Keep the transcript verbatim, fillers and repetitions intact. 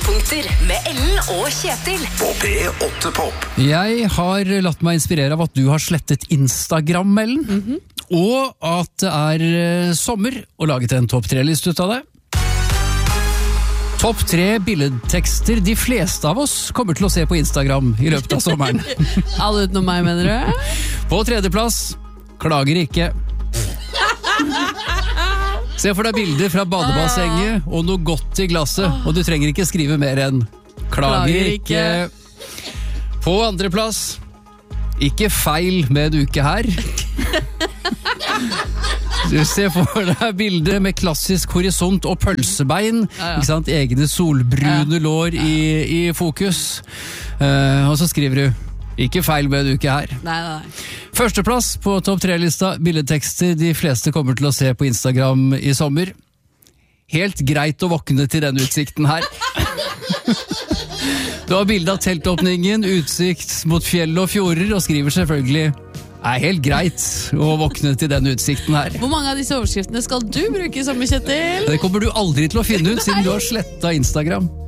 Høydepunkter med Ellen og Kjetil På P åtte Pop. Jeg har latt meg inspirere av at du har slettet Instagram, Ellen. Mm-hmm. Og at det er uh, sommer, og laget en topp tre-liste ut av det. Topp tre billedtekster de fleste av oss kommer til å se på Instagram i løpet av sommeren. Alle utenom meg, mener du? På tredjeplass, klager ikke. Se for deg bilder fra badebassenget og noe godt i glasset, og du trenger ikke skrive mer enn klager ikke. På andreplass, ikke feil med en uke her. Du ser for deg bildet med klassisk horisont og pølsebein, ja, ja. Ikke sant? Egne solbrune lår i, i fokus. Uh, og så skriver du ikke feil med en uke her. Nei, nei. Førsteplass på topp tre-lista, billedtekster de fleste kommer til å se på Instagram i sommer. Helt greit å våkne til denne utsikten her. Du har bildet av teltåpningen, utsikt mot fjell og fjorder, og skriver selvfølgelig er helt greit å våkne til den utsikten her. Hvor mange av disse overskriftene skal du bruke i sommer, Kjetil? Det kommer du aldri til å finne ut, siden du har slettet Instagram.